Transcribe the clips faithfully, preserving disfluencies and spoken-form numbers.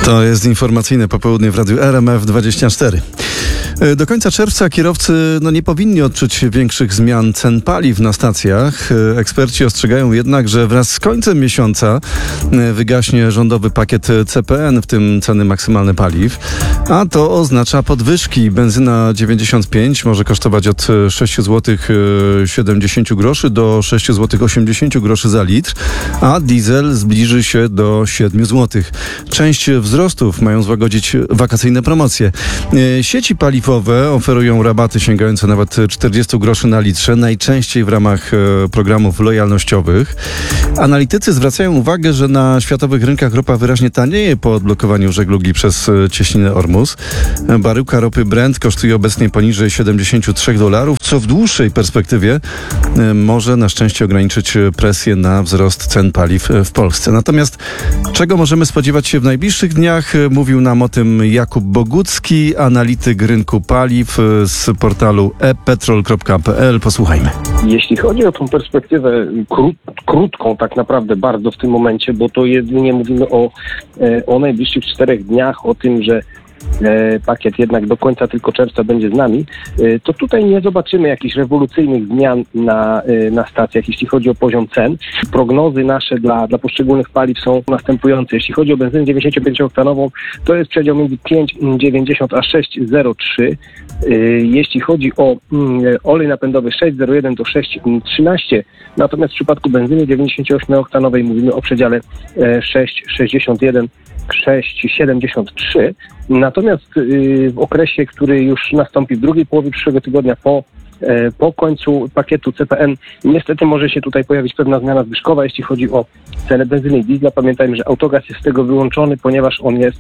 To jest informacyjne popołudnie w Radiu R M F dwadzieścia cztery. Do końca czerwca kierowcy no, nie powinni odczuć większych zmian cen paliw na stacjach. Eksperci ostrzegają jednak, że wraz z końcem miesiąca wygaśnie rządowy pakiet C P N, w tym ceny maksymalne paliw, a to oznacza podwyżki. Benzyna dziewięćdziesiąt pięć może kosztować od sześć złotych siedemdziesiąt groszy do sześć złotych osiemdziesiąt groszy za litr, a diesel zbliży się do siedem złotych. Część wzrostów mają złagodzić wakacyjne promocje. Sieci paliwowe oferują rabaty sięgające nawet czterdzieści groszy na litrze, najczęściej w ramach programów lojalnościowych. Analitycy zwracają uwagę, że na światowych rynkach ropa wyraźnie tanieje po odblokowaniu żeglugi przez cieśninę Ormus. Baryłka ropy Brent kosztuje obecnie poniżej siedemdziesiąt trzy dolarów, co w dłuższej perspektywie może na szczęście ograniczyć presję na wzrost cen paliw w Polsce. Natomiast czego możemy spodziewać się w najbliższych dniach? Mówił nam o tym Jakub Bogucki, analityk rynku paliw z portalu e petrol kropka p l. Posłuchajmy. Jeśli chodzi o tą perspektywę krót, krótką tak naprawdę bardzo w tym momencie, bo to jedynie mówimy o, o najbliższych czterech dniach, o tym, że pakiet jednak do końca tylko czerwca będzie z nami, to tutaj nie zobaczymy jakichś rewolucyjnych zmian na, na stacjach, jeśli chodzi o poziom cen. Prognozy nasze dla, dla poszczególnych paliw są następujące. Jeśli chodzi o benzynę dziewięćdziesięciopięcioktanową, to jest przedział między pięć dziewięćdziesiąt a sześć zero trzy. Jeśli chodzi o olej napędowy sześć zero jeden do sześć trzynaście, natomiast w przypadku benzyny dziewięćdziesięcioośmioktanowej mówimy o przedziale sześć sześćdziesiąt jeden sześć siedemdziesiąt trzy. Natomiast w okresie, który już nastąpi w drugiej połowie przyszłego tygodnia po Po końcu pakietu C P N niestety może się tutaj pojawić pewna zmiana zwyżkowa, jeśli chodzi o cenę benzyny i diesla. Pamiętajmy, że autogaz jest z tego wyłączony, ponieważ on jest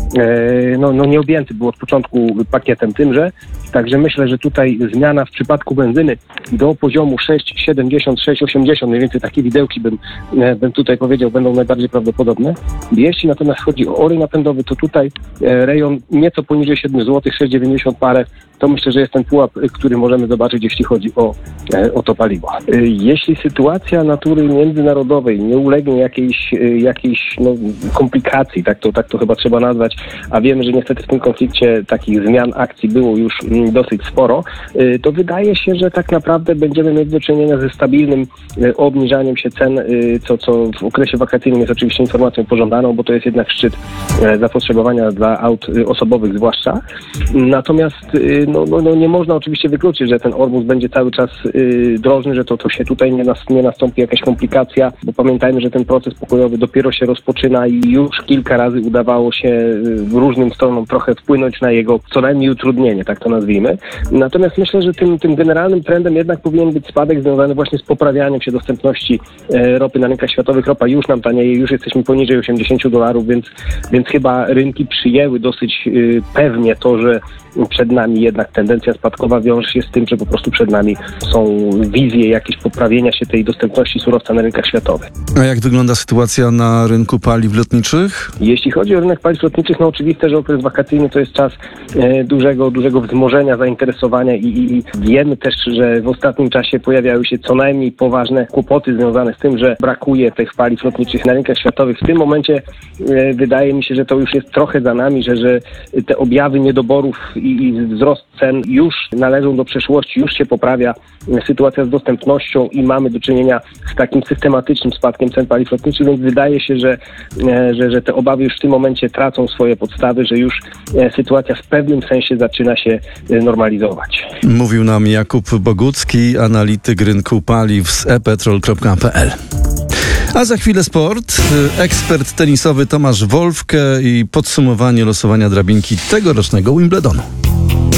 no, no nieobjęty był od początku pakietem tymże. Także myślę, że tutaj zmiana w przypadku benzyny do poziomu sześć siedemdziesiąt, sześć osiemdziesiąt, mniej więcej takie widełki bym, bym tutaj powiedział, będą najbardziej prawdopodobne. Jeśli natomiast chodzi o olej napędowy, to tutaj rejon nieco poniżej siedem złotych, sześć dziewięćdziesiąt parę, to myślę, że jest ten pułap, który możemy zobaczyć, jeśli chodzi o, o to paliwo. Jeśli sytuacja natury międzynarodowej nie ulegnie jakiejś, jakiejś no, komplikacji, tak to, tak to chyba trzeba nazwać, a wiemy, że niestety w tym konflikcie takich zmian akcji było już dosyć sporo, to wydaje się, że tak naprawdę będziemy mieć do czynienia ze stabilnym obniżaniem się cen, co, co w okresie wakacyjnym jest oczywiście informacją pożądaną, bo to jest jednak szczyt zapotrzebowania dla aut osobowych zwłaszcza. Natomiast no, no, no nie można oczywiście wykluczyć, że ten Ormus będzie cały czas y, drożny, że to, to się tutaj nie, nas, nie nastąpi jakaś komplikacja, bo pamiętajmy, że ten proces pokojowy dopiero się rozpoczyna i już kilka razy udawało się y, różnym stronom trochę wpłynąć na jego co najmniej utrudnienie, tak to nazwijmy. Natomiast myślę, że tym, tym generalnym trendem jednak powinien być spadek związany właśnie z poprawianiem się dostępności y, ropy na rynkach światowych. Ropa już nam tanieje, już jesteśmy poniżej osiemdziesiąt dolarów, więc, więc chyba rynki przyjęły dosyć y, pewnie to, że przed nami jednak tendencja spadkowa wiąże się z tym, że po prostu przed nami są wizje jakieś poprawienia się tej dostępności surowca na rynkach światowych. A jak wygląda sytuacja na rynku paliw lotniczych? Jeśli chodzi o rynek paliw lotniczych, no oczywiste, że okres wakacyjny to jest czas e, dużego, dużego wzmożenia zainteresowania i, i wiemy też, że w ostatnim czasie pojawiały się co najmniej poważne kłopoty związane z tym, że brakuje tych paliw lotniczych na rynkach światowych. W tym momencie e, wydaje mi się, że to już jest trochę za nami, że, że te objawy niedoborów i, i wzrost cen już należą do przeszłości, już się poprawia sytuacja z dostępnością i mamy do czynienia z takim systematycznym spadkiem cen paliw lotniczych, więc wydaje się, że, że, że te obawy już w tym momencie tracą swoje podstawy, że już sytuacja w pewnym sensie zaczyna się normalizować. Mówił nam Jakub Bogucki, analityk rynku paliw z e petrol kropka p l. A za chwilę sport, ekspert tenisowy Tomasz Wolfke i podsumowanie losowania drabinki tegorocznego Wimbledonu.